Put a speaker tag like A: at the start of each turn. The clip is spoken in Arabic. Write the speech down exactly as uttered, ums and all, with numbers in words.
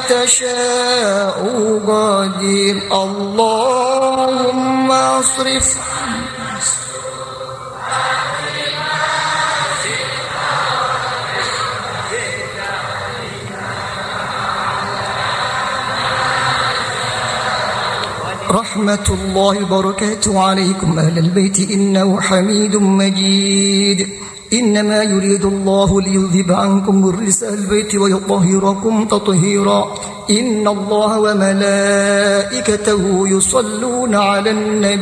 A: تشاء قدير اللهم اصرف رحمة الله وبركاته عليكم أهل البيت إنه حميد مجيد إنما يريد الله ليذهب عنكم الرجس أهل البيت ويطهركم تطهيرا إن الله وملائكته يصلون على النبي